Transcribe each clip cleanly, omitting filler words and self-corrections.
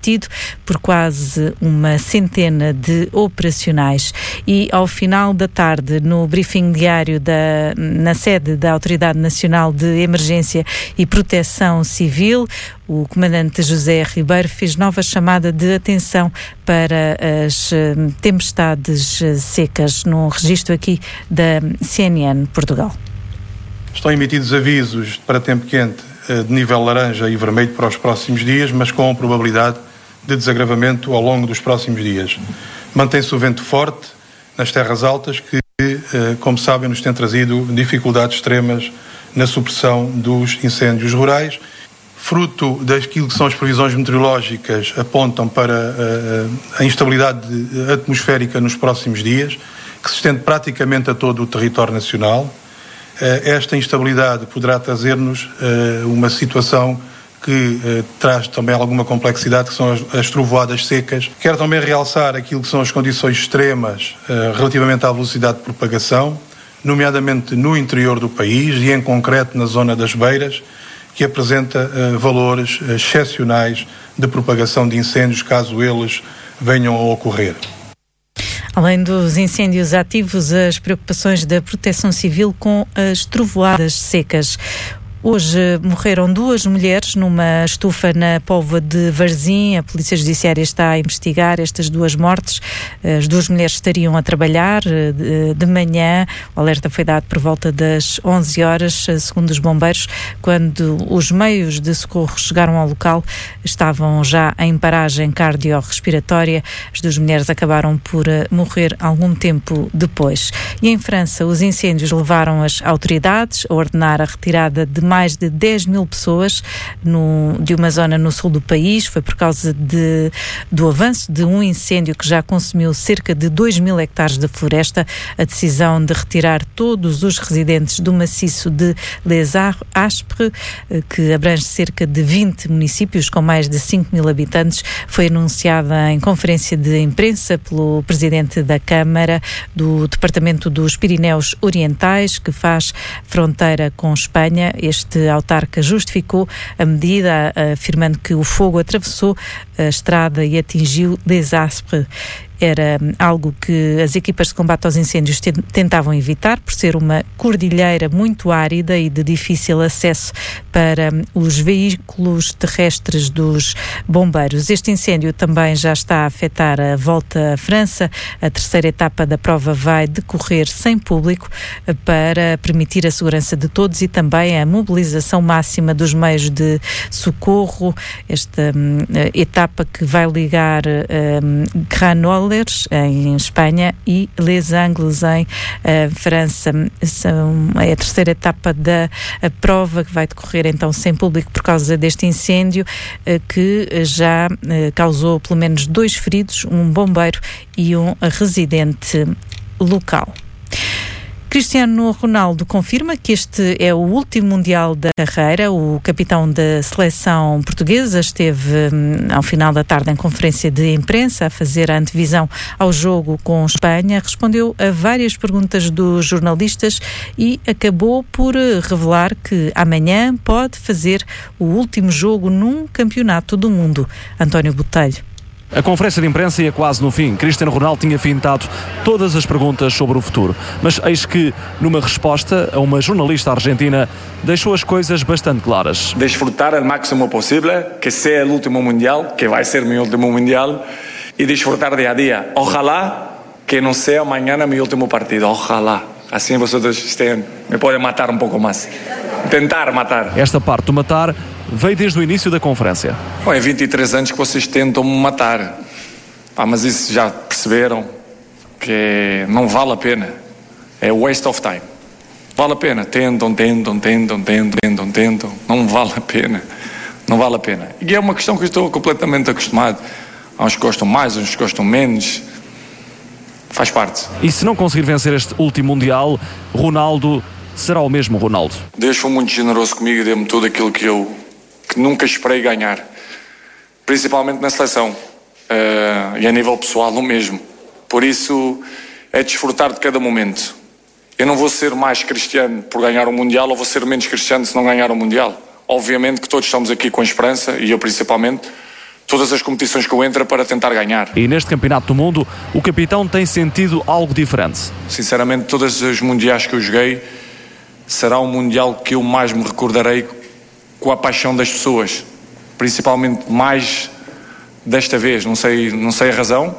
assistido por quase uma centena de operacionais. E ao final da tarde, no briefing diário na sede da Autoridade Nacional de Emergência e Proteção Civil, o comandante José Ribeiro fez nova chamada de atenção para as tempestades secas, num registro aqui da CNN Portugal. Estão emitidos avisos para tempo quente de nível laranja e vermelho para os próximos dias, mas com probabilidade de desagravamento ao longo dos próximos dias. Mantém-se o vento forte nas terras altas que, como sabem, nos tem trazido dificuldades extremas na supressão dos incêndios rurais. Fruto daquilo que são as previsões meteorológicas, apontam para a instabilidade atmosférica nos próximos dias, que se estende praticamente a todo o território nacional. Esta instabilidade poderá trazer-nos uma situação que traz também alguma complexidade, que são as trovoadas secas. Quero também realçar aquilo que são as condições extremas relativamente à velocidade de propagação, nomeadamente no interior do país e em concreto na zona das beiras, que apresenta valores excepcionais de propagação de incêndios, caso eles venham a ocorrer. Além dos incêndios ativos, as preocupações da Proteção Civil com as trovoadas secas. Hoje morreram 2 mulheres numa estufa na Póvoa de Varzim. A Polícia Judiciária está a investigar estas 2 mortes. As 2 mulheres estariam a trabalhar de manhã. O alerta foi dado por volta das 11 horas, segundo os bombeiros. Quando os meios de socorro chegaram ao local, estavam já em paragem cardiorrespiratória. As 2 mulheres acabaram por morrer algum tempo depois. E em França, os incêndios levaram as autoridades a ordenar a retirada de mais de 10 mil pessoas de uma zona no sul do país. Foi por causa do avanço de um incêndio que já consumiu cerca de 2.000 hectares de floresta. A decisão de retirar todos os residentes do maciço de Les Aspres, que abrange cerca de 20 municípios com mais de 5.000 habitantes, foi anunciada em conferência de imprensa pelo presidente da Câmara do Departamento dos Pirineus Orientais, que faz fronteira com Espanha. Este autarca justificou a medida, afirmando que o fogo atravessou a estrada e atingiu Les Aspres. Era algo que as equipas de combate aos incêndios tentavam evitar, por ser uma cordilheira muito árida e de difícil acesso para os veículos terrestres dos bombeiros. Este incêndio também já está a afetar a volta à França. A terceira etapa da prova vai decorrer sem público para permitir a segurança de todos e também a mobilização máxima dos meios de socorro. Esta etapa que vai ligar Granollers, em Espanha, e Les Angles, em França. É a terceira etapa da prova, que vai decorrer então sem público por causa deste incêndio que já causou pelo menos 2 feridos, um bombeiro e um residente local. Cristiano Ronaldo confirma que este é o último Mundial da carreira. O capitão da seleção portuguesa esteve ao final da tarde em conferência de imprensa a fazer a antevisão ao jogo com Espanha. Respondeu a várias perguntas dos jornalistas e acabou por revelar que amanhã pode fazer o último jogo num campeonato do mundo. António Botelho. A conferência de imprensa ia quase no fim. Cristiano Ronaldo tinha fintado todas as perguntas sobre o futuro. Mas eis que, numa resposta a uma jornalista argentina, deixou as coisas bastante claras. Desfrutar al máximo posible, que sea el último mundial, que vai ser mi último mundial, e desfrutar día a día. Ojalá que no sea mañana mi último partido. Ojalá. Assim vosotros me podem matar um pouco mais. Tentar matar. Esta parte do matar veio desde o início da conferência. Bom, é 23 anos que vocês tentam me matar. Mas isso já perceberam que não vale a pena. É waste of time. Vale a pena. Tentam. Não vale a pena. Não vale a pena. E é uma questão que eu estou completamente acostumado. Há uns que gostam mais, uns que gostam menos. Faz parte. E se não conseguir vencer este último Mundial, Ronaldo será o mesmo Ronaldo? Deus foi muito generoso comigo e deu-me tudo aquilo que nunca esperei ganhar. Principalmente na seleção. E a nível pessoal o mesmo. Por isso é desfrutar de cada momento. Eu não vou ser mais cristiano por ganhar o Mundial, ou vou ser menos cristiano se não ganhar o Mundial. Obviamente que todos estamos aqui com esperança, e eu principalmente, todas as competições que eu entro para tentar ganhar. E neste Campeonato do Mundo, o capitão tem sentido algo diferente. Sinceramente, todos os mundiais que eu joguei, será um mundial que eu mais me recordarei com a paixão das pessoas. Principalmente mais desta vez, não sei a razão,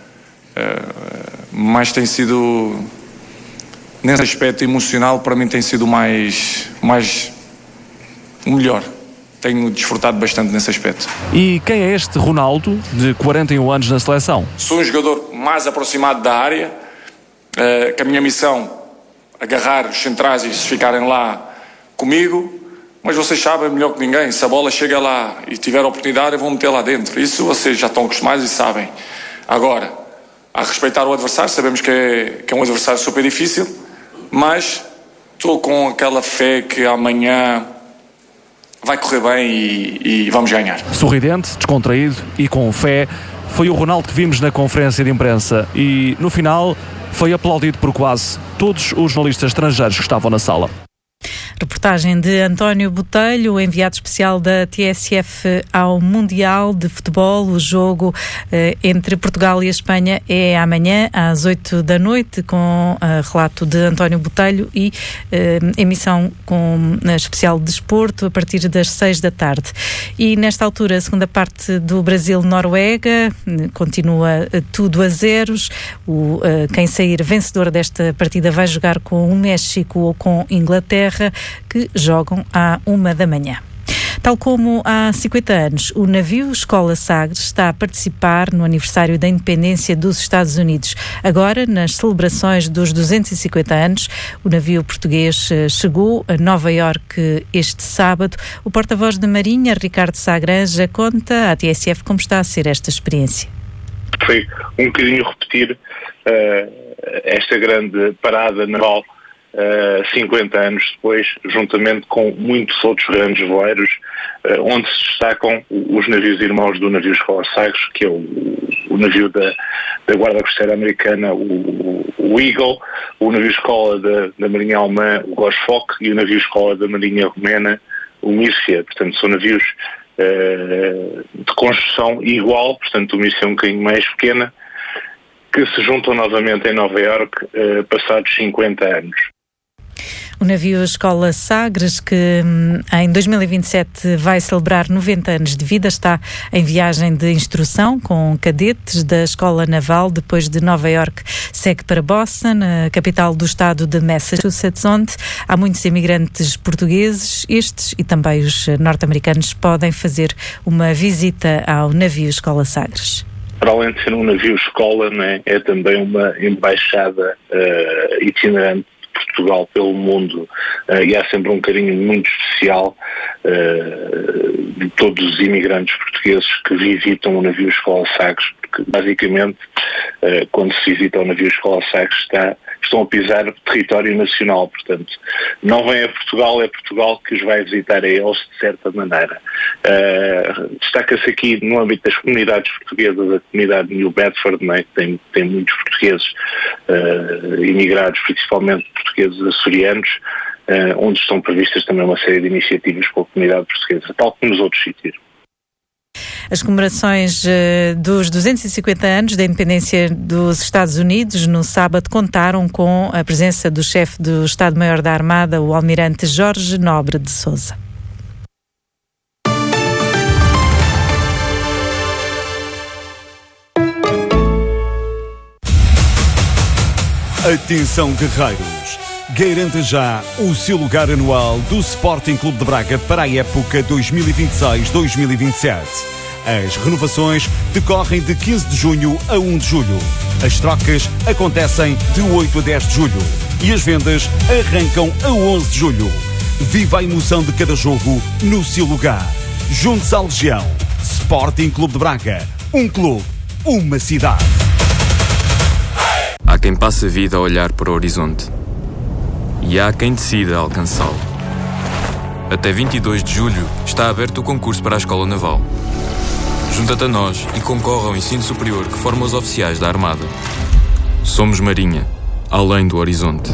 mas tem sido, nesse aspecto emocional, para mim tem sido mais o melhor. Tenho desfrutado bastante nesse aspecto. E quem é este Ronaldo, de 41 anos na seleção? Sou um jogador mais aproximado da área, com a minha missão agarrar os centrais e se ficarem lá comigo, mas vocês sabem melhor que ninguém, se a bola chega lá e tiver a oportunidade, eu vou meter lá dentro. Isso vocês já estão acostumados e sabem. Agora, a respeitar o adversário, sabemos que é um adversário super difícil, mas estou com aquela fé que amanhã vai correr bem e vamos ganhar. Sorridente, descontraído e com fé, foi o Ronaldo que vimos na conferência de imprensa e, no final, foi aplaudido por quase todos os jornalistas estrangeiros que estavam na sala. Reportagem de António Botelho, enviado especial da TSF ao Mundial de Futebol. O jogo entre Portugal e a Espanha é amanhã às 8 da noite, com relato de António Botelho e emissão com especial de desporto a partir das 6 da tarde. E nesta altura, a segunda parte do Brasil-Noruega, continua tudo a zeros. Quem sair vencedor desta partida vai jogar com o México ou com Inglaterra, que jogam à 1 da manhã. Tal como há 50 anos, o navio Escola Sagres está a participar no aniversário da independência dos Estados Unidos. Agora, nas celebrações dos 250 anos, o navio português chegou a Nova Iorque este sábado. O porta-voz da Marinha, Ricardo Sá Granja, conta à TSF como está a ser esta experiência. Foi um bocadinho repetir esta grande parada naval 50 anos depois, juntamente com muitos outros grandes veleiros, onde se destacam os navios irmãos do navio Escola Sagres, que é o navio da Guarda Costeira Americana, o Eagle, o navio Escola da Marinha Alemã, o Grossfock, e o navio Escola da Marinha Romena, o Mircea. Portanto, são navios de construção igual, portanto, uma missão um bocadinho mais pequena, que se juntam novamente em Nova Iorque passados 50 anos. O navio Escola Sagres, que em 2027 vai celebrar 90 anos de vida, está em viagem de instrução com cadetes da Escola Naval. Depois de Nova Iorque, segue para Boston, a capital do estado de Massachusetts, onde há muitos imigrantes portugueses. Estes e também os norte-americanos podem fazer uma visita ao navio Escola Sagres. Para além de ser um navio escola, né, é também uma embaixada itinerante de Portugal pelo mundo, e há sempre um carinho muito especial de todos os imigrantes portugueses que visitam o navio Escola Sagres, porque basicamente quando se visita o navio Escola Sagres estão a pisar território nacional, portanto não vem a Portugal, é Portugal que os vai visitar a eles de certa maneira. Destaca-se aqui no âmbito das comunidades portuguesas, a comunidade de New Bedford, né, que tem muitos portugueses imigrados, principalmente portugueses açorianos, onde estão previstas também uma série de iniciativas com a comunidade portuguesa, tal como nos outros sítios. As comemorações dos 250 anos da independência dos Estados Unidos no sábado contaram com a presença do chefe do Estado-Maior da Armada, o almirante Jorge Nobre de Sousa. Atenção, guerreiros! Garanta já o seu lugar anual do Sporting Clube de Braga para a época 2026-2027. As renovações decorrem de 15 de junho a 1 de julho. As trocas acontecem de 8 a 10 de julho. E as vendas arrancam a 11 de julho. Viva a emoção de cada jogo no seu lugar. Junte-se à Legião. Sporting Clube de Braga. Um clube, uma cidade. Há quem passe a vida a olhar para o horizonte. E há quem decida alcançá-lo. Até 22 de julho está aberto o concurso para a Escola Naval. Junta-te a nós e concorre ao ensino superior que forma os oficiais da Armada. Somos Marinha, além do horizonte.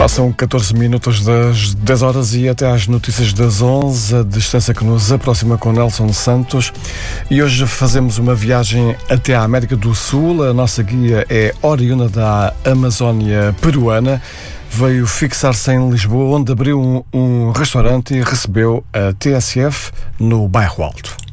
Passam 14 minutos das 10 horas e até às notícias das 11, a distância que nos aproxima com Nelson Santos. E hoje fazemos uma viagem até à América do Sul. A nossa guia é oriunda da Amazónia peruana. Veio fixar-se em Lisboa, onde abriu um restaurante e recebeu a TSF no Bairro Alto.